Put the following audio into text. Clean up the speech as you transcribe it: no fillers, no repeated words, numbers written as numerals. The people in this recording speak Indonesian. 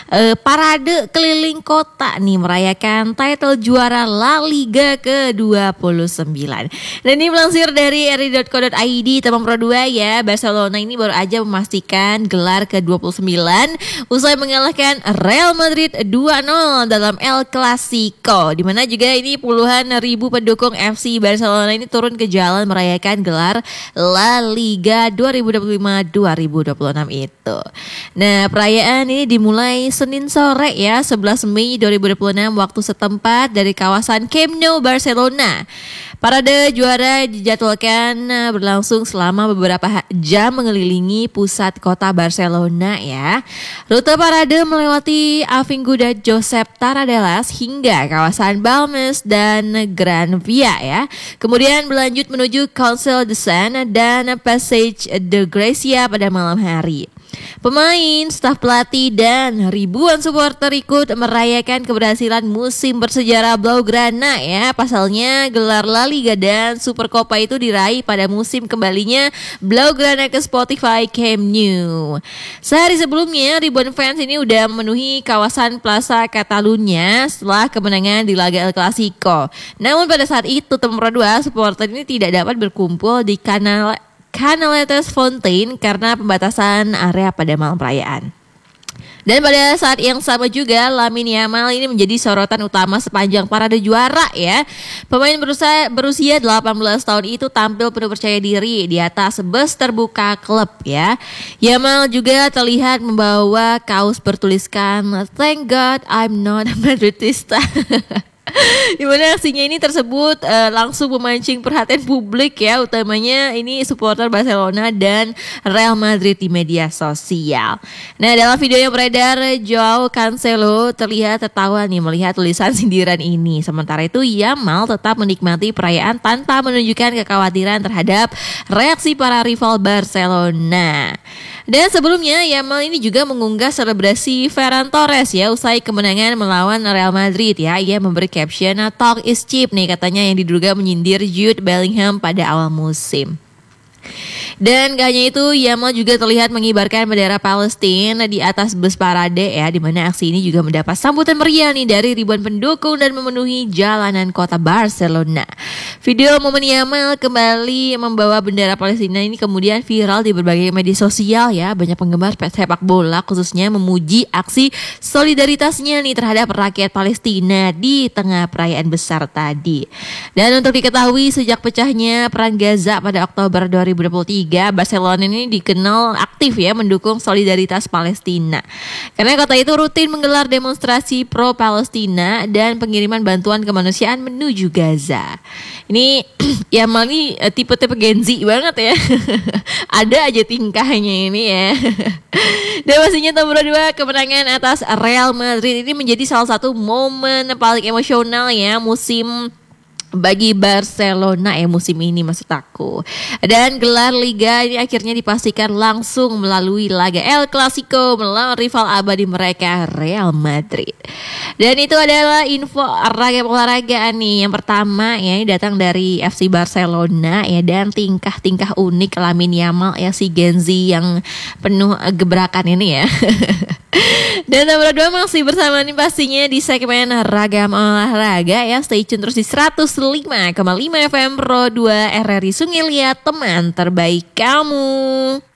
parade keliling kota nih merayakan title juara La Liga ke-29. Dan ini melansir dari ri.co.id teman Pro 2 ya, Barcelona ini baru aja memastikan gelar ke-29 usai mengalahkan Real Madrid 2-0 dalam El Clasico, di mana juga ini puluhan ribu pendukung FC Barcelona ini turun ke jalan merayakan gelar La Liga 2025-2026 itu. Nah, perayaan ini dimulai Senin sore ya, 11 Mei 2026 waktu setempat dari kawasan Camp Nou, Barcelona. Parade juara dijadwalkan berlangsung selama beberapa jam mengelilingi pusat kota Barcelona ya. Rute parade melewati Avinguda Josep Tarradellas hingga kawasan Balmes dan Gran Via ya. Kemudian berlanjut menuju Council de San dan Passage de Gracia pada malam hari. Pemain, staf pelatih, dan ribuan supporter ikut merayakan keberhasilan musim bersejarah Blaugrana ya. Pasalnya gelar La Liga dan Supercopa itu diraih pada musim kembalinya Blaugrana ke Spotify Camp Nou. Sehari sebelumnya ribuan fans ini udah memenuhi kawasan Plaza Catalunya setelah kemenangan di laga El Clasico. Namun pada saat itu teman Pro 2 supporter ini tidak dapat berkumpul di Canaletas Fontaine karena pembatasan area pada malam perayaan. Dan pada saat yang sama juga Lamine Yamal ini menjadi sorotan utama sepanjang parade juara ya. Pemain berusia 18 tahun itu tampil penuh percaya diri di atas bus terbuka klub ya. Yamal juga terlihat membawa kaos bertuliskan "Thank God I'm not a Madridista". Dimana aksinya ini tersebut langsung memancing perhatian publik ya, utamanya ini supporter Barcelona dan Real Madrid di media sosial. Nah, dalam video yang beredar, Joao Cancelo terlihat tertawa nih melihat tulisan sindiran ini. Sementara itu Yamal tetap menikmati perayaan tanpa menunjukkan kekhawatiran terhadap reaksi para rival Barcelona. Dan sebelumnya Yamal ini juga mengunggah selebrasi Ferran Torres ya usai kemenangan melawan Real Madrid ya. Ia memberi caption "Talk is cheap" nih katanya, yang diduga menyindir Jude Bellingham pada awal musim. Dan gak hanya itu, Yamal juga terlihat mengibarkan bendera Palestina di atas bus parade ya, di mana aksi ini juga mendapat sambutan meriah nih dari ribuan pendukung dan memenuhi jalanan kota Barcelona. Video momen Yamal kembali membawa bendera Palestina ini kemudian viral di berbagai media sosial ya. Banyak penggemar sepak bola khususnya memuji aksi solidaritasnya nih terhadap rakyat Palestina di tengah perayaan besar tadi. Dan untuk diketahui, sejak pecahnya perang Gaza pada Oktober 2023, Barcelona ini dikenal aktif ya mendukung solidaritas Palestina. Karena kota itu rutin menggelar demonstrasi pro Palestina dan pengiriman bantuan kemanusiaan menuju Gaza. Ini Yamal ini tipe-tipe Gen Z banget ya. Ada aja tingkahnya ini ya. Dan pastinya nomor 2, kemenangan atas Real Madrid ini menjadi salah satu momen paling emosional ya musim bagi Barcelona ya musim ini maksud aku. Dan gelar Liga ini akhirnya dipastikan langsung melalui laga El Clasico melawan rival abadi mereka Real Madrid. Dan itu adalah info olahraga nih. Yang pertama ya ini datang dari FC Barcelona ya, dan tingkah-tingkah unik Lamine Yamal ya, si Gen Z yang penuh gebrakan ini ya. Dan nomor 2 masih bersama nih pastinya di segmen Ragam Olahraga ya. Stay tune terus di 105,5 FM Pro 2 RRI Sungai Liat, teman terbaik kamu.